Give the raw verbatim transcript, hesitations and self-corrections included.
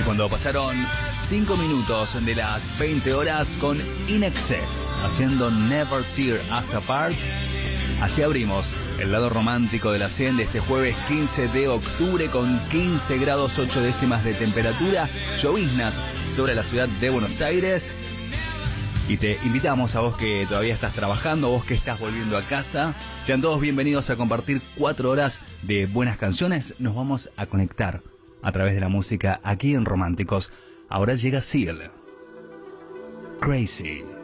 cuando pasaron cinco minutos de las veinte horas con In Excess, haciendo Never Tear Us Apart. Así abrimos el lado romántico de la C E N de este jueves quince de octubre con quince grados ocho décimas de temperatura, lloviznas sobre la ciudad de Buenos Aires. Y te invitamos a vos que todavía estás trabajando, vos que estás volviendo a casa. Sean todos bienvenidos a compartir cuatro horas de buenas canciones. Nos vamos a conectar a través de la música aquí en Románticos. Ahora llega Seal. Crazy.